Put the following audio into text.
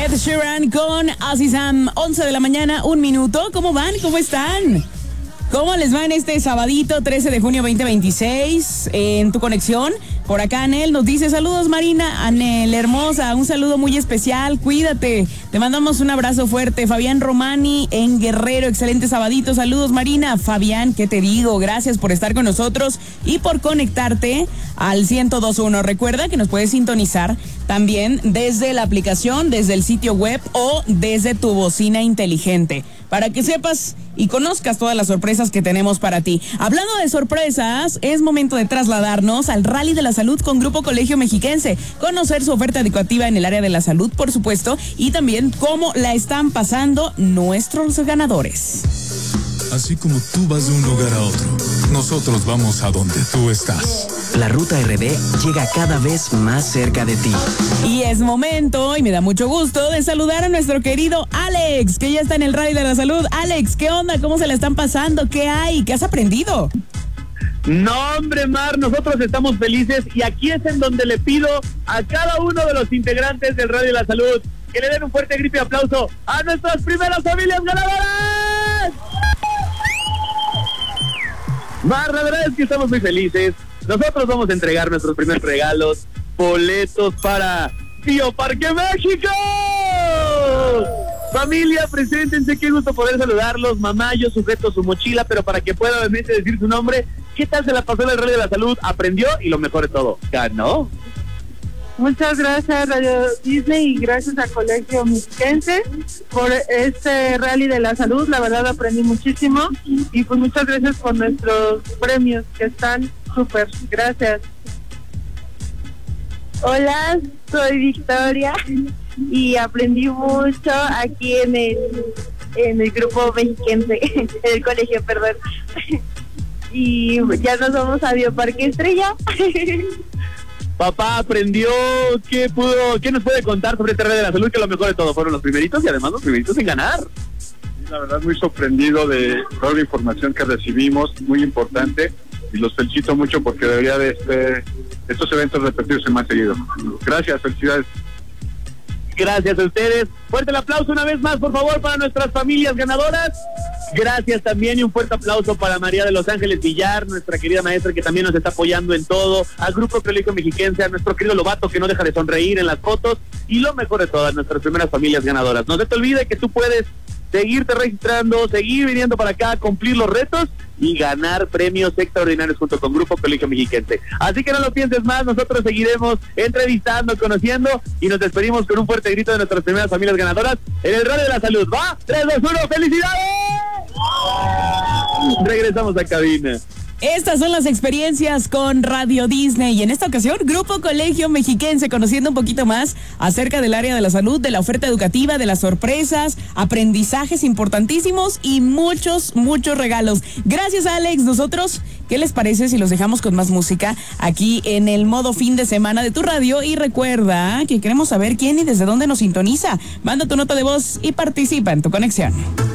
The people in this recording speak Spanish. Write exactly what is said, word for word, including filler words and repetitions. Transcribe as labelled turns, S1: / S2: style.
S1: Ed Sheeran con Azizam, once de la mañana, un minuto. ¿Cómo van? ¿Cómo están? ¿Cómo les va en este sabadito trece de junio veinte veintiséis? En tu conexión, por acá Anel nos dice: saludos Marina. Anel, hermosa, un saludo muy especial, cuídate. Te mandamos un abrazo fuerte. Fabián Romani en Guerrero, excelente sabadito, saludos Marina. Fabián, ¿qué te digo? Gracias por estar con nosotros y por conectarte al ciento dos punto uno. Recuerda que nos puedes sintonizar también desde la aplicación, desde el sitio web o desde tu bocina inteligente, para que sepas y conozcas todas las sorpresas que tenemos para ti. Hablando de sorpresas, es momento de trasladarnos al Rally de la Salud con Grupo Colegio Mexiquense, conocer su oferta educativa en el área de la salud, por supuesto, y también cómo la están pasando nuestros ganadores.
S2: Así como tú vas de un lugar a otro, nosotros vamos a donde tú estás.
S3: La Ruta R D llega cada vez más cerca de ti.
S1: Y es momento, y me da mucho gusto, de saludar a nuestro querido Alex, que ya está en el Rally de la Salud. Alex, ¿qué onda? ¿Cómo se la están pasando? ¿Qué hay? ¿Qué has aprendido?
S4: No, hombre, Mar, nosotros estamos felices y aquí es en donde le pido a cada uno de los integrantes del Rally de la Salud que le den un fuerte grito y aplauso a nuestras primeras familias ganadoras. Mar, la verdad es que estamos muy felices. Nosotros vamos a entregar nuestros primeros regalos, boletos para Bioparque México. Familia, preséntense, qué gusto poder saludarlos. Mamá, yo sujeto su mochila, pero para que pueda obviamente decir su nombre. ¿Qué tal se la pasó en el Rally de la Salud? ¿Aprendió? Y lo mejor de todo, ¿ganó?
S5: Muchas gracias Radio Disney y gracias a Colegio Mexiquense por este Rally de la Salud. La verdad aprendí muchísimo y pues muchas gracias por nuestros premios que están súper. Gracias.
S6: Hola, soy Victoria y aprendí mucho aquí en el en el grupo mexiquense, en el colegio, perdón. Y ya nos vamos a Bioparque Estrella.
S4: Papá aprendió, ¿qué pudo, qué nos puede contar sobre este Rally de la Salud? Que lo mejor de todo fueron los primeritos y además los primeritos en ganar.
S7: La verdad muy sorprendido de toda la información que recibimos, muy importante, y los felicito mucho porque debería de este, estos eventos repetirse más seguido. Gracias, felicidades.
S4: Gracias a ustedes. Fuerte el aplauso una vez más, por favor, para nuestras familias ganadoras. Gracias también y un fuerte aplauso para María de Los Ángeles Villar, nuestra querida maestra que también nos está apoyando en todo, al Grupo Colegio Mexiquense, a nuestro querido Lobato que no deja de sonreír en las fotos y lo mejor de todas, nuestras primeras familias ganadoras. No se te olvide que tú puedes seguirte registrando, seguir viniendo para acá, cumplir los retos y ganar premios extraordinarios junto con Grupo Colegio Mexiquense. Así que no lo pienses más, nosotros seguiremos entrevistando, conociendo y nos despedimos con un fuerte grito de nuestras primeras familias ganadoras en el Rally de la Salud. ¡Va! tres, dos, uno, ¡felicidades! Regresamos a cabina.
S1: Estas son las experiencias con Radio Disney y en esta ocasión Grupo Colegio Mexiquense, conociendo un poquito más acerca del área de la salud, de la oferta educativa, de las sorpresas, aprendizajes importantísimos y muchos, muchos regalos. Gracias, Alex. Nosotros, ¿qué les parece si los dejamos con más música aquí en el modo fin de semana de tu radio? Y recuerda que queremos saber quién y desde dónde nos sintoniza. Manda tu nota de voz y participa en tu conexión.